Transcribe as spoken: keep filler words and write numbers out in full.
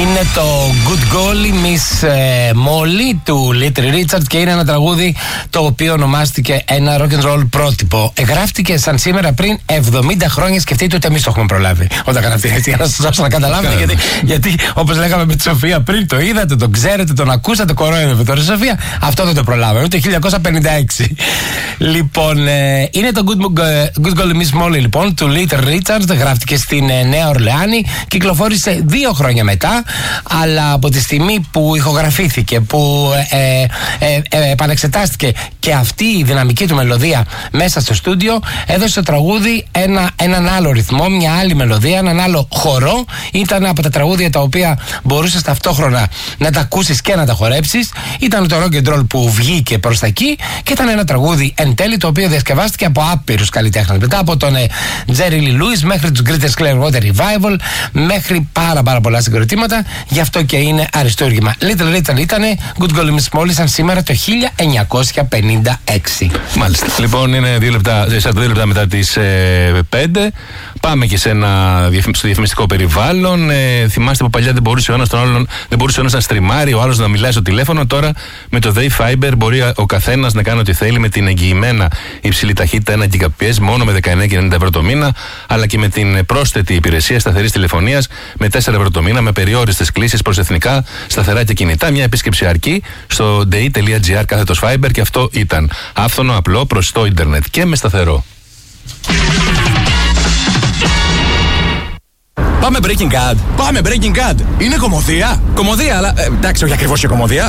Είναι το Good Golly Miss ε, Molly του Little Richard και είναι ένα τραγούδι το οποίο ονομάστηκε ένα rock and roll πρότυπο. Εγγράφτηκε σαν σήμερα πριν εβδομήντα χρόνια. Σκεφτείτε ότι εμείς το έχουμε προλάβει όταν γράφτηκε, έτσι, για να σας δώσω να καταλάβετε. γιατί, γιατί όπως λέγαμε με τη Σοφία πριν, το είδατε, τον ξέρετε, τον ακούσατε, κορόιδευε τώρα η Σοφία. Αυτό δεν το προλάβαμε, το χίλια εννιακόσια πενήντα έξι. Λοιπόν, ε, είναι το Good, Good Golly Miss Molly λοιπόν του Little Richard. Γράφτηκε στην ε, Νέα Ορλεάνη. Κυκλοφόρησε δύο χρόνια μετά. Αλλά από τη στιγμή που ηχογραφήθηκε, που ε, ε, ε, επανεξετάστηκε και αυτή η δυναμική του μελωδία μέσα στο στούντιο, έδωσε στο τραγούδι ένα, έναν άλλο ρυθμό, μια άλλη μελωδία, έναν άλλο χορό. Ήταν από τα τραγούδια τα οποία μπορούσες ταυτόχρονα να τα ακούσεις και να τα χορέψεις. Ήταν το rock and roll που βγήκε προς τα εκεί και ήταν ένα τραγούδι εν τέλει το οποίο διασκευάστηκε από άπειρους καλλιτέχνες. Μετά από τον ε, Jerry Lee Lewis μέχρι τους Creedence Clearwater Revival, μέχρι πάρα πάρα πολλά συγκροτήματα. Γι' αυτό και είναι αριστούργημα. Little Richard ήτανε Good Golly Miss Molly σαν σήμερα το χίλια εννιακόσια πενήντα έξι. Μάλιστα. Λοιπόν, είναι δύο λεπτά, σαράντα δύο λεπτά μετά τις ε, πέντε. Πάμε και σε ένα στο διαφημιστικό περιβάλλον. Ε, θυμάστε που παλιά δεν μπορούσε ο ένας τον άλλον, δεν μπορούσε ο ένας να στριμάρει, ο άλλος να μιλάει στο τηλέφωνο. Τώρα με το Day Fiber μπορεί ο καθένας να κάνει ό,τι θέλει με την εγγυημένα υψηλή ταχύτητα ένα γιγαμπιτ μόνο με δεκαεννέα και ενενήντα ευρώ το μήνα, αλλά και με την πρόσθετη υπηρεσία σταθερής τηλεφωνίας με τέσσερα ευρώ το μήνα, με περιόριστες κλήσεις προς εθνικά σταθερά και κινητά. Μια επίσκεψη αρκεί στο di.gr κάθετος Fiber και αυτό ήταν άφθονο, απλό, προσιτό ίντερνετ και με σταθερό. Πάμε Breaking Bad. Πάμε Breaking Bad. Είναι κωμωδία. Κωμωδία, αλλά ε, εντάξει, όχι ακριβώς και κωμωδία.